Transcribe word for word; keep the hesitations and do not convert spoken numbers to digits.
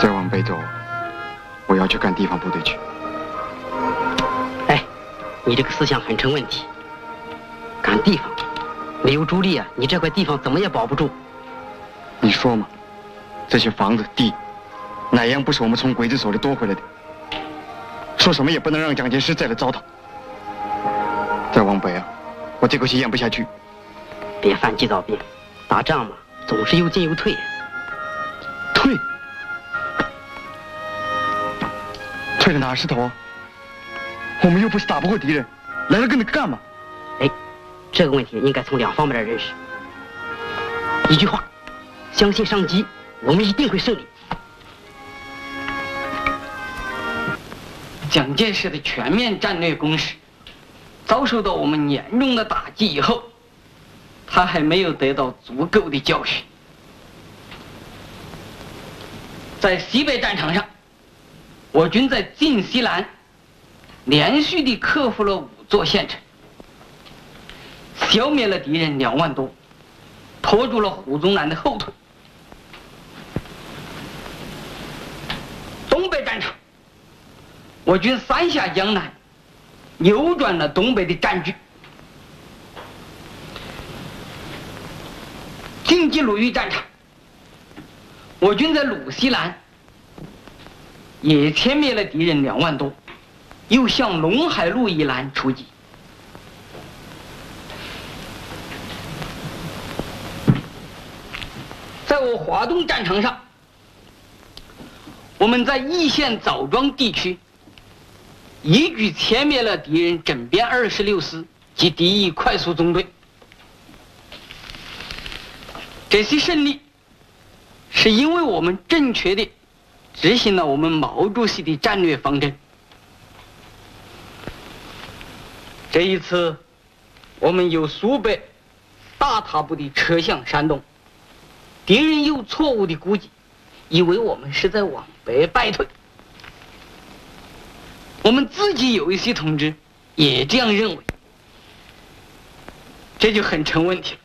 再往北走，我要去干地方部队去。 哎，你这个思想很成问题。干地方，没有主力啊，你这块地方怎么也保不住。 你说嘛，这些房子地，哪样不是我们从鬼子手里夺回来的？说什么也不能让蒋介石再来糟蹋。再往北啊，我这口气咽不下去。 别犯急躁病，打仗嘛，总是有进有退。 退？退了哪是头？我们又不是打不过敌人，来了跟着干嘛？ 哎，这个问题应该从两方面来认识。一句话，相信上级，我们一定会胜利。 蒋介石的全面战略攻势遭受到我们严重的打击以后，他还没有得到足够的教训。在西北战场上，我军在晋西南连续地克服了五座县城，消灭了敌人两万多，拖住了胡宗南的后腿。东北战场，我军三下江南，扭转了东北的战局。晋冀鲁豫战场，我军在鲁西南也歼灭了敌人两万多，又向陇海路以南出击。在我华东战场上，我们在易县枣庄地区一举歼灭了敌人整编二十六师及敌意快速纵队。这些胜利是因为我们正确地执行了我们毛主席的战略方针。这一次，我们由苏北大踏步地撤向山东，敌人有错误的估计，以为我们是在往北败退。我们自己有一些同志也这样认为，这就很成问题了。